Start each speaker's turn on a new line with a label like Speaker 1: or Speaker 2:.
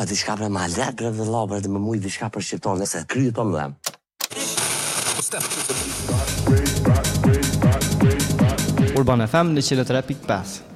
Speaker 1: pa diçka për malet dhe llapër dhe më mujt diçka për shqiptonë, se kryet po më dhem.
Speaker 2: Urban FM 103.5